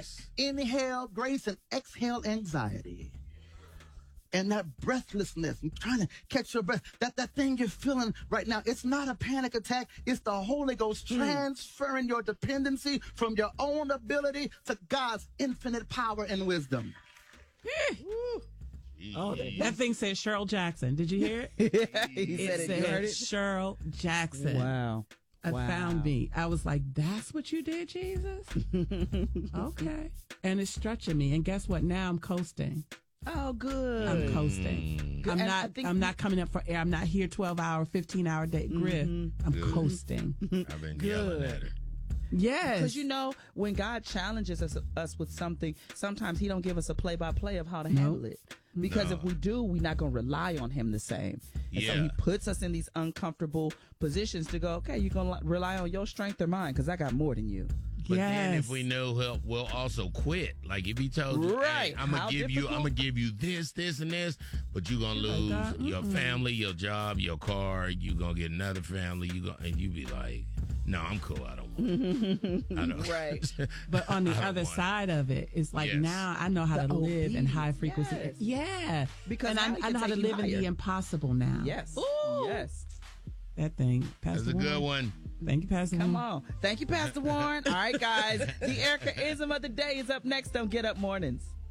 inhale grace and exhale anxiety. And that breathlessness, and trying to catch your breath, that thing you're feeling right now, it's not a panic attack. It's the Holy Ghost transferring your dependency from your own ability to God's infinite power and wisdom. Oh, that thing said Cheryl Jackson. Did you hear it? Yeah, he said it. You heard it? Cheryl Jackson. Wow. Found me. I was like, that's what you did, Jesus? Okay. And it's stretching me. And guess what? Now I'm coasting. Oh, good. I'm coasting. I'm not coming up for air. I'm not here 12-hour, 15-hour day grip. I'm coasting. I've been yelling at her. Yes. Because, you know, when God challenges us with something, sometimes he don't give us a play-by-play of how to handle it. Because if we do, we're not going to rely on him the same. And so he puts us in these uncomfortable positions to go, okay, you're going to rely on your strength or mine because I got more than you. But then if we know help, we'll also quit. Like if he told you, hey, I'm gonna give you this, and this, but you're gonna lose your family, your job, your car, you're gonna get another family, and you be like, no, I'm cool, I don't want I don't Right. But on the other side of it, it's like now I know how to live in high frequency. Yes. Yeah. Because I know how to live in the impossible now. Yes. Ooh. Yes. That thing. Pastor That's a good Warren. one. Thank you, Pastor Come Warren. on. Thank you, Pastor Warren. All right, guys. The Erica-ism of the day is up next on Get Up Mornings.